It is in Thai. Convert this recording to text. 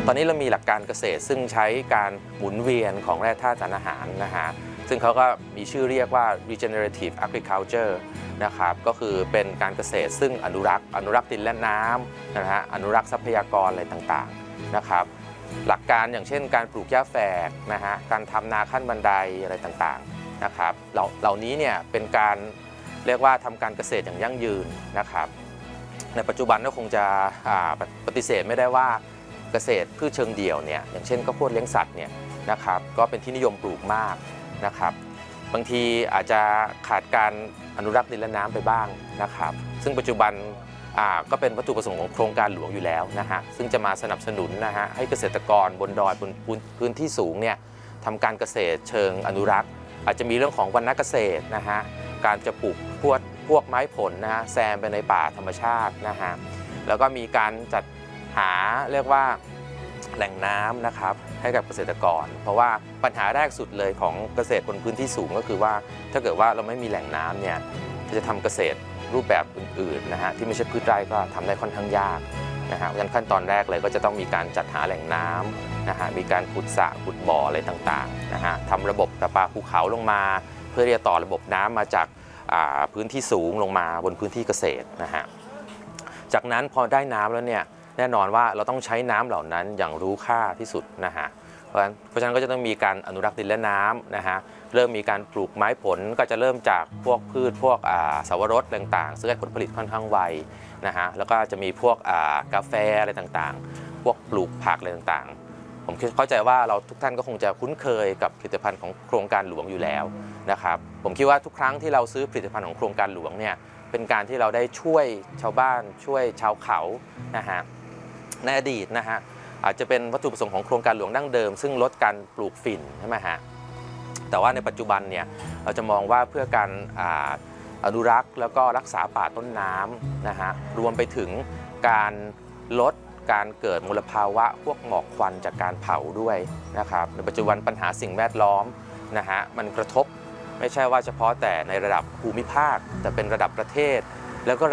ตอนนี้เรามีหลักการเกษตรซึ่งใช้การหมุนเวียนของแร่ธาตุสารอาหารนะฮะซึ่งเขาก็มีชื่อเรียกว่า regenerative agriculture นะครับก็คือเป็นการเกษตรซึ่งอนุรักษ์ดินและน้ำนะฮะอนุรักษ์ทรัพยากรอะไรต่างๆนะครับหลักการอย่างเช่นการปลูกหญ้าแฝกนะฮะการทำนาขั้นบันไดอะไรต่างๆนะครับเหล่านี้เนี่ยเป็นการเรียกว่าทำการเกษตรอย่างยั่งยืนนะครับในปัจจุบันก็คงจะปฏิเสธไม่ได้ว่าเกษตรพืชเชิงเดี่ยวเนี่ยอย่างเช่นข้าวโพดเลี้ยงสัตว์เนี่ยนะครับก็เป็นที่นิยมปลูกมากนะครับบางทีอาจจะขาดการอนุรักษ์ดินและน้ำไปบ้างนะครับซึ่งปัจจุบันก็เป็นวัตถุประสงค์ของโครงการหลวงอยู่แล้วนะฮะซึ่งจะมาสนับสนุนนะฮะให้เกษตรกรบนดอยบนพื้นที่สูงเนี่ยทำการเกษตรเชิงอนุรักษ์อาจจะมีเรื่องของวรรณเกษตรนะฮะการจะปลูกพวกไม้ผลนะฮะแซมไปในป่าธรรมชาตินะฮะแล้วก็มีการจัดหาเรียกว่าแหล่งน้ำนะครับให้กับเกษตรกรเพราะว่าปัญหาแรกสุดเลยของเกษตรบนพื้นที่สูงก็คือว่าถ้าเกิดว่าเราไม่มีแหล่งน้ำเนี่ยจะทำเกษตรรูปแบบอื่นๆนะฮะที่ไม่ใช่พืชไร่ก็ทำได้ค่อนข้างยากนะฮะงั้นขั้นตอนแรกเลยก็จะต้องมีการจัดหาแหล่งน้ำนะฮะมีการขุดสระขุดบ่ออะไรต่างๆนะฮะทำระบบประปาภูเขาลงมาเพื่อที่จะต่อระบบน้ำมาจากพื้นที่สูงลงมาบนพื้นที่เกษตรนะฮะจากนั้นพอได้น้ำแล้วเนี่ยแน่นอนว่าเราต้องใช้น้ำเหล่านั้นอย่างรู้ค่าที่สุดนะฮะเพราะฉะนั้นก็จะต้องมีการอนุรักษ์ดินและน้ำนะฮะเริ่มมีการปลูกไม้ผลก็จะเริ่มจากพวกพืชพวกสวรสต่างๆซึ่งให้ผลผลิตค่อนข้างไวนะฮะแล้วก็จะมีพวกกาแฟอะไรต่างๆพวกปลูกผักอะไรต่างๆผมเข้าใจว่าเราทุกท่านก็คงจะคุ้นเคยกับผลิตภัณฑ์ของโครงการหลวงอยู่แล้วนะครับผมคิดว่าทุกครั้งที่เราซื้อผลิตภัณฑ์ของโครงการหลวงเนี่ยเป็นการที่เราได้ช่วยชาวบ้านช่วยชาวเขานะฮะในอดีตนะฮะอาจจะเป็นวัตถุประสงค์ของโครงการหลวงดั้งเดิมซึ่งลดการปลูกฝิ่นใช่ไหมฮะแต่ว่าในปัจจุบันเนี่ยเราจะมองว่าเพื่อการอนุรักษ์แล้วก็รักษาป่าต้นน้ำนะฮะรวมไปถึงการลดการเกิดมลภาวะพวกหมอกควันจากการเผาด้วยนะครับในปัจจุบันปัญหาสิ่งแวดล้อมนะฮะมันกระทบไม่ใช่ว่าเฉพาะแต่ในระดับภูมิภาคแต่เป็นระดับประเทศแล้วก็